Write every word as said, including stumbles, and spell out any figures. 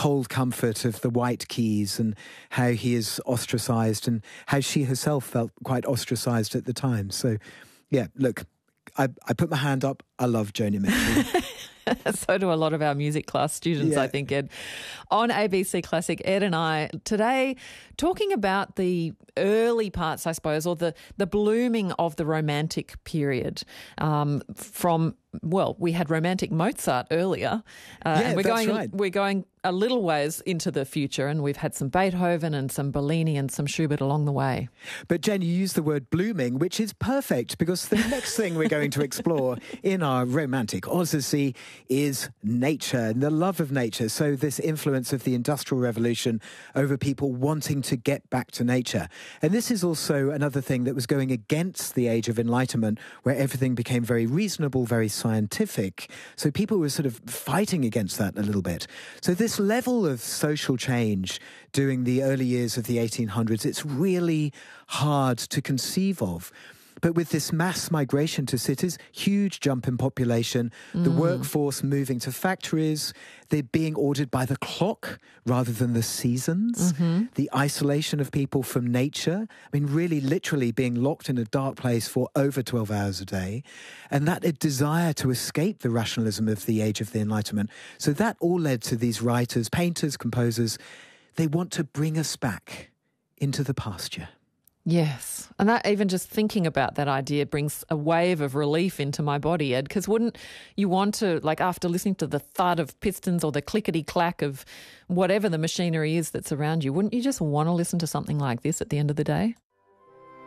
cold comfort of the white keys and how he is ostracised and how she herself felt quite ostracised at the time. So, yeah, look, I, I put my hand up. I love Joni Mitchell. So do a lot of our music class students, Yeah. I think, Ed. On A B C Classic, Ed and I today talking about the early parts, I suppose, or the, the blooming of the Romantic period um, from, well, we had Romantic Mozart earlier. Uh, Yeah, and we're that's going, right. We're going a little ways into the future, and we've had some Beethoven and some Bellini and some Schubert along the way. But Jen, you used the word blooming, which is perfect because the next thing we're going to explore in our romantic odyssey is nature and the love of nature. So this influence of the Industrial Revolution over people wanting to get back to nature. And this is also another thing that was going against the Age of Enlightenment, where everything became very reasonable, very scientific. So people were sort of fighting against that a little bit. So this level of social change during the early years of the eighteen hundreds, it's really hard to conceive of. But with this mass migration to cities, huge jump in population, the Mm. workforce moving to factories, they're being ordered by the clock rather than the seasons, Mm-hmm. the isolation of people from nature, I mean, really literally being locked in a dark place for over twelve hours a day, and that a desire to escape the rationalism of the Age of the Enlightenment. So that all led to these writers, painters, composers, they want to bring us back into the pasture. Yes. And that even just thinking about that idea brings a wave of relief into my body, Ed, because wouldn't you want to, like after listening to the thud of pistons or the clickety-clack of whatever the machinery is that's around you, wouldn't you just want to listen to something like this at the end of the day?